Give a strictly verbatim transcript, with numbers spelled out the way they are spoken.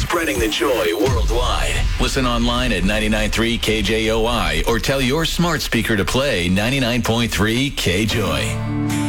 spreading the joy worldwide. Listen online at ninety-nine point three K J O I or tell your smart speaker to play ninety-nine point three K Joy.